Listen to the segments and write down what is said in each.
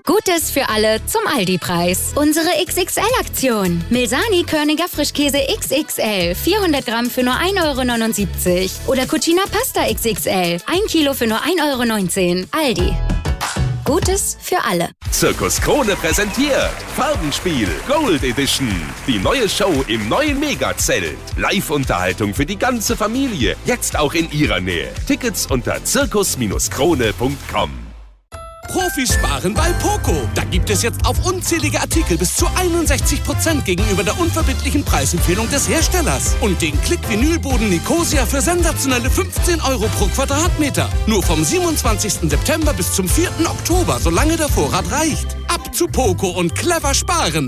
Gutes für alle zum Aldi-Preis. Unsere XXL-Aktion. Milsani Körniger Frischkäse XXL. 400 Gramm für nur 1,79 €. Oder Cucina Pasta XXL. 1 Kilo für nur 1,19 €. Aldi. Gutes für alle. Zirkus Krone präsentiert Farbenspiel Gold Edition. Die neue Show im neuen Megazelt. Live-Unterhaltung für die ganze Familie. Jetzt auch in ihrer Nähe. Tickets unter zirkus-krone.com. Profis sparen bei Poco. Da gibt es jetzt auf unzählige Artikel bis zu 61% gegenüber der unverbindlichen Preisempfehlung des Herstellers. Und den Klick-Vinylboden Nicosia für sensationelle 15 € pro Quadratmeter. Nur vom 27. September bis zum 4. Oktober, solange der Vorrat reicht. Ab zu Poco und clever sparen.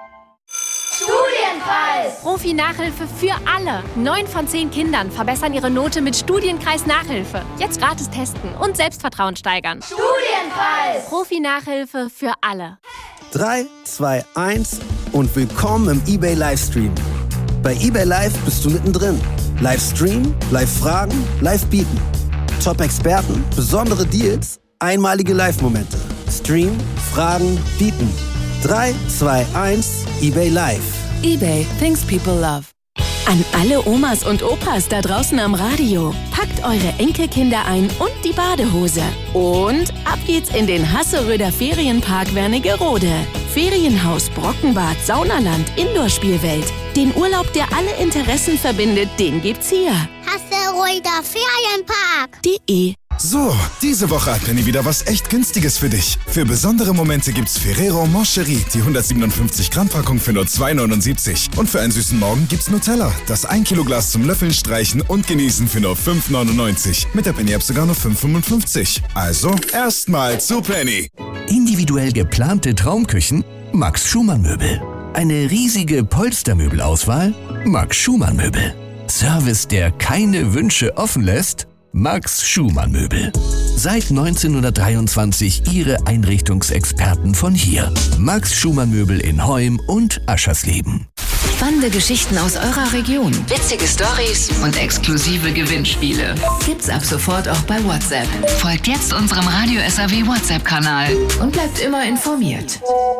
Studienkreis! Profi-Nachhilfe für alle. 9 von 10 Kindern verbessern ihre Note mit Studienkreis-Nachhilfe. Jetzt gratis testen und Selbstvertrauen steigern. Studienkreis! Profi-Nachhilfe für alle. 3, 2, 1 und willkommen im eBay Livestream. Bei eBay Live bist du mittendrin. Livestream, Live-Fragen, Live-Bieten. Top-Experten, besondere Deals, einmalige Live-Momente. Stream, Fragen, Bieten. 3, 2, 1, eBay Live. eBay, things people love. An alle Omas und Opas da draußen am Radio. Packt eure Enkelkinder ein und die Badehose. Und ab geht's in den Hasseröder Ferienpark Wernigerode. Ferienhaus, Brockenbad, Saunaland, Indoor-Spielwelt. Den Urlaub, der alle Interessen verbindet, den gibt's hier. Hasseröder Ferienpark.de. So, diese Woche hat Penny wieder was echt Günstiges für dich. Für besondere Momente gibt's Ferrero Moncherie, die 157 Gramm Packung für nur 2,79 €. Und für einen süßen Morgen gibt's Nutella, das 1 Kilo Glas zum Löffeln, Streichen und Genießen für nur 5,99 €. Mit der Penny-App sogar nur 5,55 €. Also, erstmal zu Penny. Individuell geplante Traumküchen? Max Schumann Möbel. Eine riesige Polstermöbelauswahl? Max Schumann Möbel. Service, der keine Wünsche offen lässt? Max Schumann Möbel. Seit 1923 Ihre Einrichtungsexperten von hier. Max Schumann Möbel in Heum und Aschersleben. Spannende Geschichten aus eurer Region, witzige Storys und exklusive Gewinnspiele. Gibt's ab sofort auch bei WhatsApp. Folgt jetzt unserem Radio SAW WhatsApp-Kanal und bleibt immer informiert.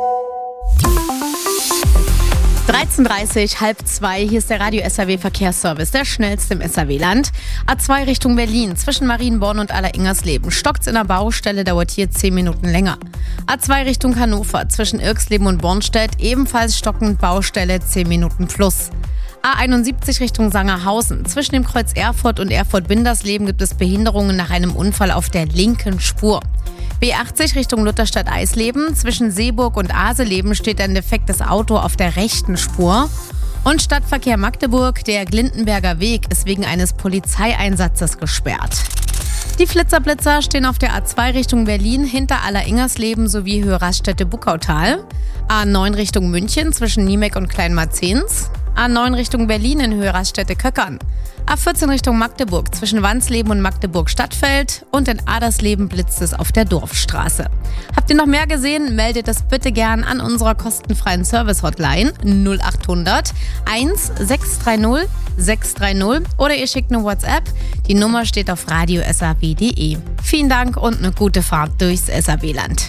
13:30, 1:30, hier ist der Radio SAW Verkehrsservice, der schnellste im SAW-Land. A2 Richtung Berlin, zwischen Marienborn und Allersingersleben. Stockt's in der Baustelle, dauert hier 10 Minuten länger. A2 Richtung Hannover, zwischen Irksleben und Bornstedt, ebenfalls stockend Baustelle, 10 Minuten plus. A71 Richtung Sangerhausen, zwischen dem Kreuz Erfurt und Erfurt-Windersleben gibt es Behinderungen nach einem Unfall auf der linken Spur. B80 Richtung Lutherstadt-Eisleben. Zwischen Seeburg und Aseleben steht ein defektes Auto auf der rechten Spur. Und Stadtverkehr Magdeburg, der Glindenberger Weg, ist wegen eines Polizeieinsatzes gesperrt. Die Flitzerblitzer stehen auf der A2 Richtung Berlin hinter Allersingersleben sowie Höhe Raststätte-Buckautal. A9 Richtung München zwischen Niemek und Kleinmarzens. A9 Richtung Berlin in Höhe Raststätte-Köckern. A14 Richtung Magdeburg zwischen Wansleben und Magdeburg-Stadtfeld. Und in Adersleben blitzt es auf der Dorfstraße. Habt ihr noch mehr gesehen? Meldet das bitte gern an unserer kostenfreien Service-Hotline 0800 1630 630 oder ihr schickt eine WhatsApp. Die Nummer steht auf radiosaw.de. Vielen Dank und eine gute Fahrt durchs SAW-Land.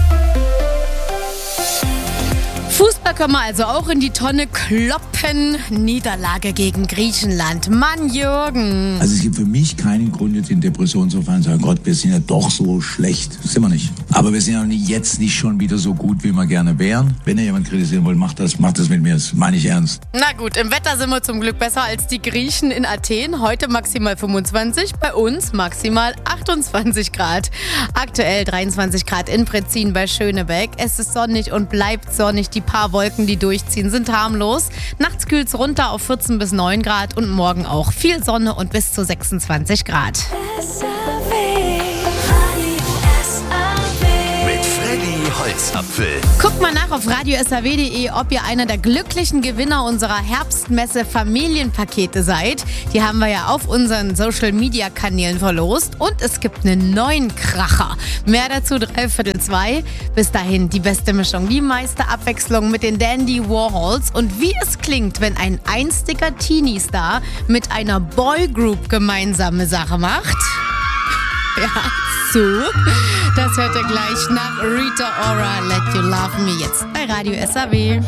Fußball können wir also auch in die Tonne kloppen. Niederlage gegen Griechenland. Mann, Jürgen. Also es gibt für mich keinen Grund, jetzt in Depression zu fallen und zu sagen, Gott, wir sind ja doch so schlecht. Das sind wir nicht. Aber wir sind ja jetzt nicht schon wieder so gut, wie wir gerne wären. Wenn ihr jemand kritisieren wollt, macht das mit mir. Das meine ich ernst. Na gut, im Wetter sind wir zum Glück besser als die Griechen in Athen. Heute maximal 25, bei uns maximal 28 Grad. Aktuell 23 Grad in Pretzin bei Schönebeck. Es ist sonnig und bleibt sonnig. Die paar Wolken, die durchziehen, sind harmlos. Nachts kühlt es runter auf 14 bis 9 Grad und morgen auch viel Sonne und bis zu 26 Grad. Mit Freddy Holzapfel. Guckt mal nach auf radiosaw.de, ob ihr einer der glücklichen Gewinner unserer Herbstmesse Familienpakete seid. Die haben wir ja auf unseren Social-Media-Kanälen verlost. Und es gibt einen neuen Kracher. Mehr dazu 3:45. Bis dahin die beste Mischung, die meiste Abwechslung mit den Dandy Warhols. Und wie es klingt, wenn ein einstiger Teenie-Star mit einer Boygroup gemeinsame Sache macht. Ja, so. Das hört ihr gleich nach Rita Ora, Let You Love Me, jetzt bei Radio SAW.